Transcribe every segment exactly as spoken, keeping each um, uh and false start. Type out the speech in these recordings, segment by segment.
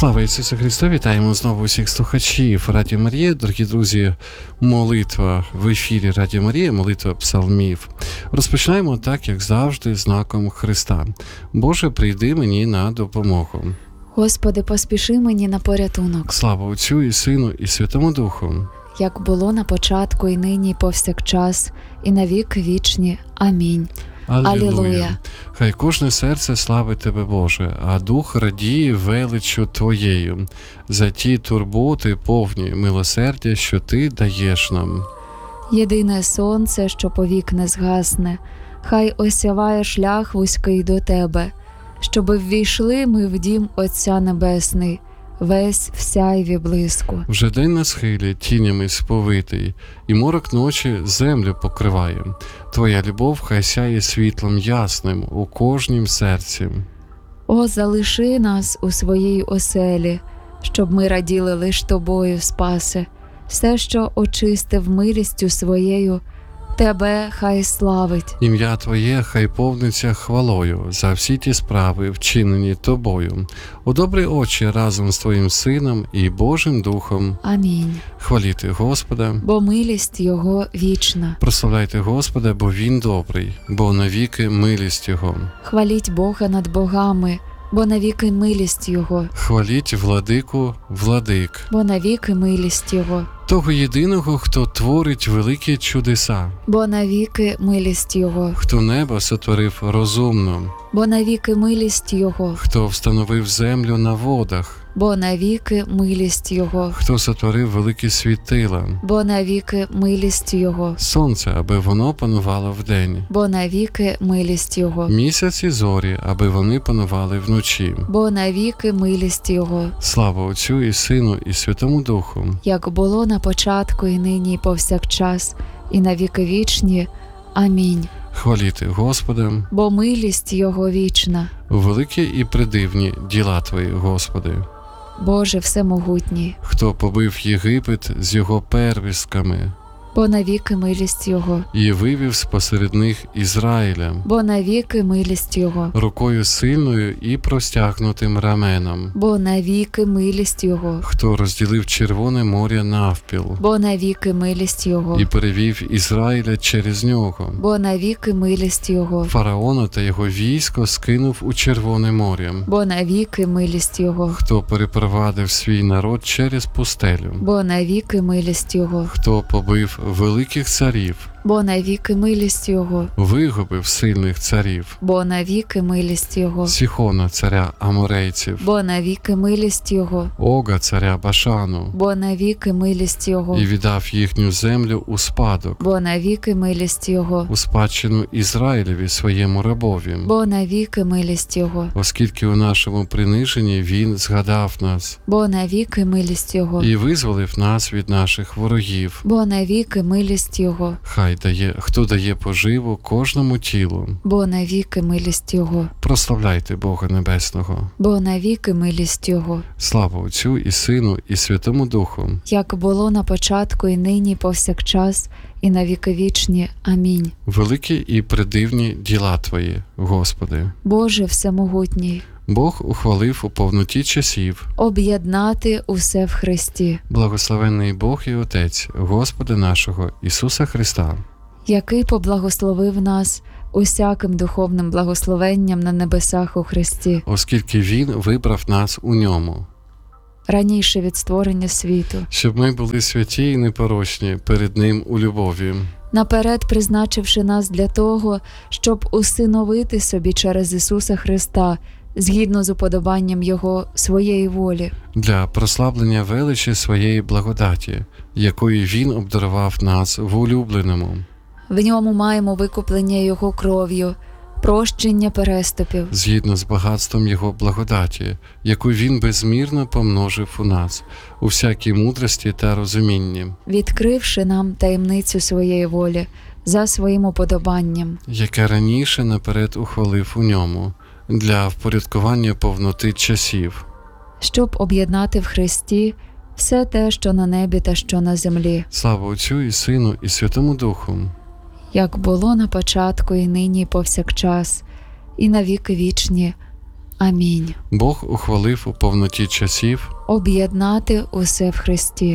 Слава Ісусу Христу! Вітаємо знову усіх слухачів Радіо Марія. Дорогі друзі, молитва в ефірі Радіо Марія, молитва псалмів. Розпочинаємо так, як завжди, знаком Христа. Боже, прийди мені на допомогу. Господи, поспіши мені на порятунок. Слава Отцю і Сину і Святому Духу. Як було на початку, і нині, і повсякчас, і на віки вічні. Амінь. Алілуя. Хай кожне серце славить Тебе, Боже, а дух радіє величчю Твоєю за ті турботи повні милосердя, що Ти даєш нам. Єдине сонце, що повік не згасне, хай осяває шлях вузький до Тебе, щоби ввійшли ми в дім Отця Небесний, весь в сяйві блиску. Вже день на схилі тінями сповитий, і морок ночі землю покриває. Твоя любов хай сяє світлом ясним у кожнім серці. О, залиши нас у своїй оселі, щоб ми раділи лиш Тобою, Спасе. Все, що очистив милістю своєю, Тебе хай славить. Ім'я Твоє хай повниться хвалою за всі ті справи, вчинені Тобою. У добрі очі разом з Твоїм Сином і Божим Духом. Амінь. Хваліти Господа, Бо милість Його вічна. прославляйте Господа, бо Він добрий, бо навіки милість Його. Хваліть Бога над богами, бо навіки милість Його. Хваліть владику владик, Бо навіки милість Його. того єдиного, хто творить великі чудеса, Бо навіки милість Його. хто небо сотворив розумно, Бо навіки милість Його. хто встановив землю на водах, Бо навіки милість Його. хто сотворив великі світила, Бо навіки милість Його. сонце, аби воно панувало вдень, Бо навіки милість Його. місяць і зорі, аби вони панували вночі. Бо навіки милість Його. Слава Отцю і Сину і Святому Духу. Як було на початку, і нині, і повсякчас, і на віки вічні. Амінь. Хваліти Господа, Бо милість Його вічна. великі і придивні діла Твої, Господи. Боже всемогутній, Хто побив Єгипет з його первістками бо навіки милість Його. і вивів спосеред них Ізраїля Бо навіки милість Його. рукою сильною і простягнутим раменом. Бо навіки милість Його. Хто розділив Червоне море навпіл Бо навіки милість Його. і перевів Ізраїля через нього. Бо навіки милість Його. Фараона та його військо скинув у Червоне море. Бо навіки милість Його. Хто перепровадив свій народ через пустелю. Бо навіки милість Його. Хто побив великих царів, Бо навіки милість Його. вигубив сильних царів. Бо навіки милість Його. Сіхона, царя Аморейців, Бо навіки милість Його. Ога, царя Башану, Бо навіки милість Його. і віддав їхню землю у спадок, Бо навіки милість Його. у спадщину Ізраїлеві своєму рабові. Бо навіки милість Його. Оскільки у нашому приниженні Він згадав нас Бо навіки милість Його. і визволив нас від наших ворогів. Бо навіки милість Його. Хай дає, хто дає поживу кожному тілу. Бо навіки милість Його. Прославляйте Бога Небесного. Бо навіки милість Його. Слава Отцю і Сину і Святому Духу. Як було на початку, і нині, і повсякчас, і на віки вічні. Амінь. Великі і придивні діла Твої, Господи. Боже всемогутній, Бог ухвалив у повноті часів. об'єднати усе в Христі, Благословенний Бог і Отець Господа нашого Ісуса Христа, який поблагословив нас усяким духовним благословенням на небесах у Христі, оскільки Він вибрав нас у ньому, раніше від створення світу, щоб ми були святі і непорочні перед Ним у любові, наперед призначивши нас для того, щоб усиновити собі через Ісуса Христа, згідно з уподобанням Його своєї волі, для прославлення величі своєї благодаті, якою Він обдарував нас в улюбленому. в ньому маємо викуплення Його кров'ю, прощення переступів, Згідно з багатством Його благодаті, яку Він безмірно помножив у нас, у всякій мудрості та розумінні, відкривши нам таємницю своєї волі за своїм уподобанням, яке раніше наперед ухвалив у ньому, для впорядкування повноти часів, щоб об'єднати в Христі все те, що на небі та що на землі, Слава Отцю і Сину і Святому Духу, як було на початку, і нині, і повсякчас, і на віки вічні. Амінь. Бог ухвалив у повноті часів Об'єднати усе в Христі.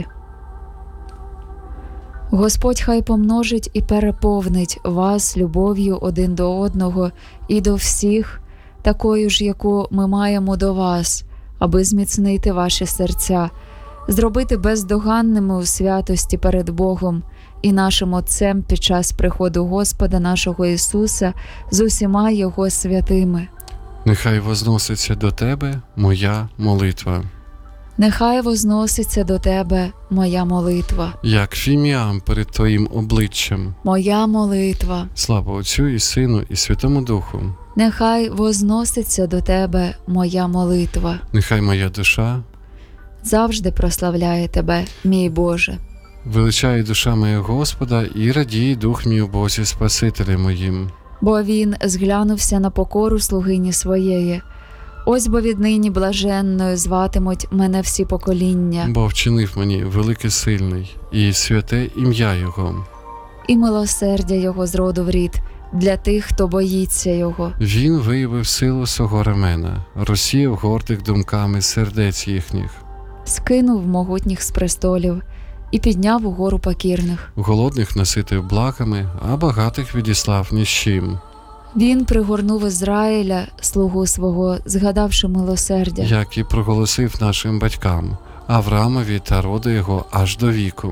Господь хай помножить і переповнить вас любов'ю один до одного і до всіх, такою ж, яку ми маємо до вас, аби зміцнити ваші серця, зробити бездоганними у святості перед Богом і нашим Отцем під час приходу Господа нашого Ісуса з усіма Його святими. Нехай возноситься до тебе моя молитва, Нехай возноситься до Тебе моя молитва, як фіміам перед Твоїм обличчям. моя молитва. Слава Отцю і Сину і Святому Духу. Нехай возноситься до Тебе моя молитва. Нехай моя душа Завжди прославляє Тебе, мій Боже. величає душа моя Господа і радіє дух мій у Бозі Спасителі моїм. Бо Він зглянувся на покору слугині своєї. Ось бо віднині блаженною зватимуть мене всі покоління, Бо вчинив мені великий сильний і святе ім'я Його. і милосердя Його з роду в рід для тих, хто боїться Його. Він виявив силу свого рамена, розсіяв гордих думками сердець їхніх. Скинув могутніх з престолів і підняв угору покірних. Голодних наситив благами, а багатих відіслав ні з чим. Він пригорнув Ізраїля, слугу свого, згадавши милосердя. Як і проголосив нашим батькам, Авраамові та роду його аж до віку.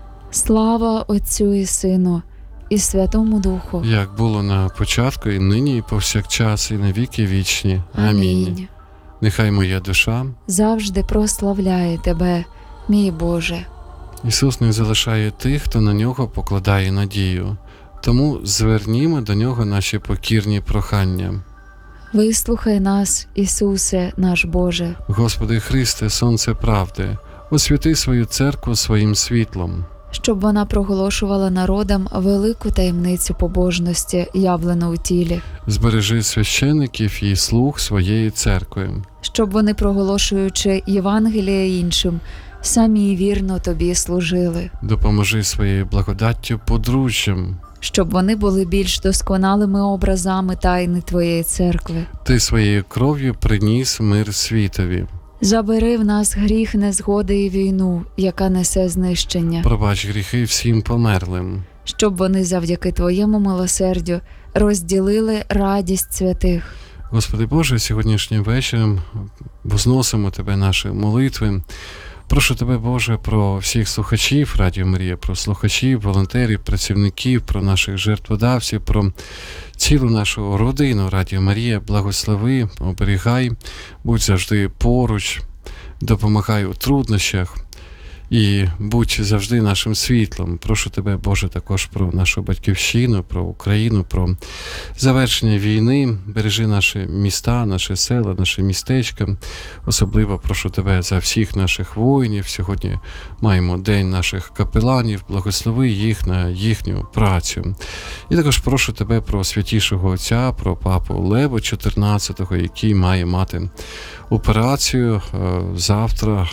Слава Отцю і Сину, і Святому Духу. Як було на початку, і нині, і повсякчас, і на віки вічні. Амінь. Нехай моя душа Завжди прославляє Тебе, мій Боже. Ісус не залишає тих, хто на нього покладає надію. Тому звернімо до нього наші покірні прохання. Вислухай нас, Ісусе, наш Боже. Господи Христе, сонце правди, освяти свою церкву своїм світлом. Щоб вона проголошувала народам велику таємницю побожності, явлену у тілі. Збережи священиків і слуг своєї церкви. Щоб вони, проголошуючи Євангеліє іншим, самі вірно Тобі служили. Допоможи своєю благодаттю подружжям. Щоб вони були більш досконалими образами тайни Твоєї церкви. Ти своєю кров'ю приніс мир світові. Забери в нас гріх незгоди і війну, яка несе знищення. Пробач гріхи всім померлим. Щоб вони завдяки Твоєму милосердю розділили радість святих. Господи Боже, сьогоднішнім вечором возносимо Тебе наші молитви. Прошу Тебе, Боже, про всіх слухачів Радіо Марія, про слухачів, волонтерів, працівників, про наших жертводавців, про цілу нашу родину Радіо Марія. Благослови, оберігай, будь завжди поруч, допомагай у труднощах і будь завжди нашим світлом. Прошу Тебе, Боже, також про нашу батьківщину, про Україну, про завершення війни. Бережи наші міста, наші села, наші містечка. Особливо прошу Тебе за всіх наших воїнів. Сьогодні маємо День наших капеланів. Благослови їх на їхню працю. І також прошу Тебе про святішого Отця, про папу Лева чотирнадцятого, який має мати операцію завтра.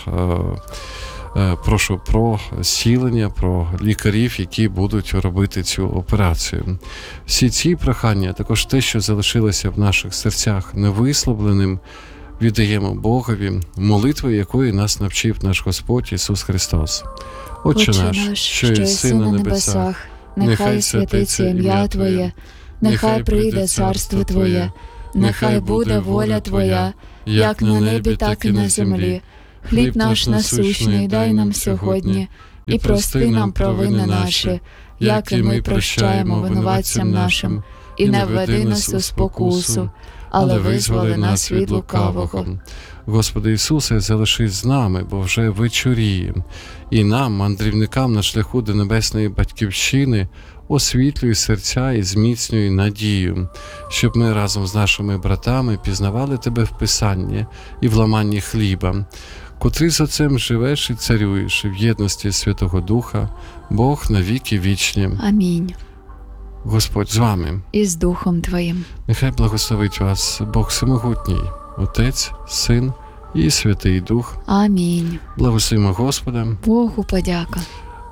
Прошу про зцілення, про лікарів, які будуть робити цю операцію. Всі ці прохання, також те, що залишилося в наших серцях невисловленим, віддаємо Богові, молитвою якої нас навчив наш Господь Ісус Христос. Отче наш, що єси на небесах, нехай святиться ім'я Твоє, нехай прийде царство Твоє, нехай буде воля Твоя, як на небі, так і на землі. Хліб наш насущний дай нам сьогодні, і прости нам провини наші, як і ми прощаємо винуватцям нашим, і не введи нас у спокусу, але визволи нас від лукавого. Господи Ісусе, залишись з нами, бо вже вечоріє, і нам, мандрівникам на шляху до небесної Батьківщини, освітлюй серця і зміцнюй надію, щоб ми разом з нашими братами пізнавали Тебе в Писанні і в ламанні хліба, котрий з Отцем живеш і царюєш в єдності Святого Духа, Бог на віки вічні. Амінь. Господь з вами. І з Духом Твоїм. Нехай благословить вас Бог Всемогутній, Отець, Син і Святий Дух. Амінь. Благословимо Господа. Богу подяка.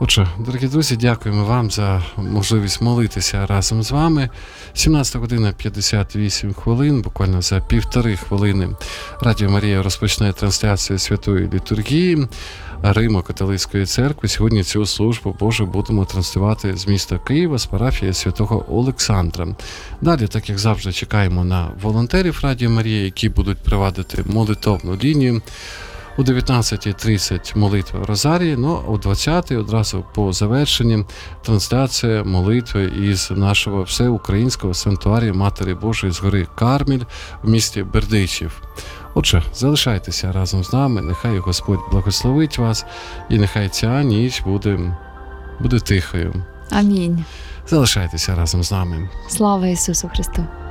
Отже, дорогі друзі, дякуємо вам за можливість молитися разом з вами. сімнадцята година п'ятдесят вісім хвилин, буквально за півтори хвилини Радіо Марія розпочне трансляцію Святої Літургії Римо-католицької церкви. Сьогодні цю службу Божу будемо транслювати з міста Києва, з парафії Святого Олександра. Далі, так як завжди, чекаємо на волонтерів Радіо Марія, які будуть провадити молитовну лінію. У дев'ятнадцята тридцять молитва Розарії, ну а о двадцятій одразу по завершенні трансляція молитви із нашого всеукраїнського санктуарію Матері Божої з гори Карміль в місті Бердичів. Отже, залишайтеся разом з нами, нехай Господь благословить вас і нехай ця ніч буде, буде тихою. Амінь. Залишайтеся разом з нами. Слава Ісусу Христу!